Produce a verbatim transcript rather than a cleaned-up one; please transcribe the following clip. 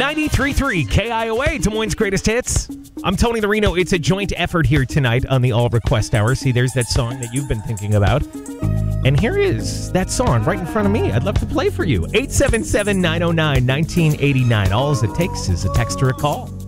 ninety-three point three K I O A, Des Moines' greatest hits. I'm Tony Larino. It's a joint effort here tonight on the All Request Hour. See, there's that song that you've been thinking about. And here is that song right in front of me. I'd love to play for you. eight seven seven, nine oh nine, one nine eight nine. All it takes is a text or a call.